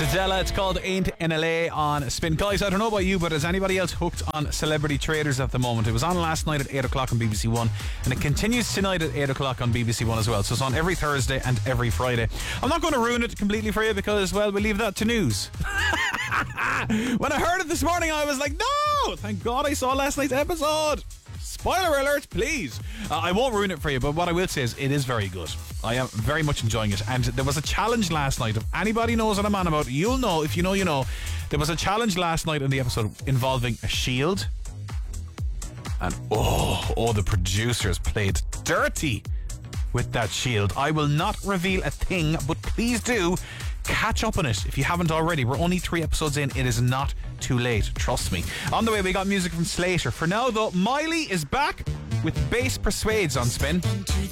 Adela, it's called Ain't in LA on Spin. Guys, I don't know about you, but is anybody else hooked on Celebrity Traders at the moment? It was on last night at 8 o'clock on BBC One, and it continues tonight at 8 o'clock on BBC One as well. So it's on every Thursday and every Friday. I'm not going to ruin it completely for you because, well, we leave that to news. When I heard it this morning, I was like, no! Thank God I saw last night's episode. Spoiler alert, please. I won't ruin it for you, but what I will say is it is very good. I am very much enjoying it. And there was a challenge last night. If anybody knows what I'm on about, you'll know. If you know, you know. There was a challenge last night in the episode involving a shield. And the producers played dirty with that shield. I will not reveal a thing, but please do catch up on it if you haven't already. We're only 3 episodes in. It is not too late, trust me. On the way, we got music from Slater. For now though, Miley is back with Bass Persuades on Spin.